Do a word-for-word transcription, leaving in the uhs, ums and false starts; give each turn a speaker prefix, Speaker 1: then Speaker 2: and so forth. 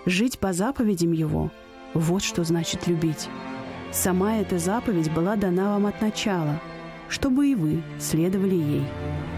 Speaker 1: Жить по заповедям Его – вот что значит любить. Сама эта заповедь была дана вам от начала, чтобы и вы следовали ей.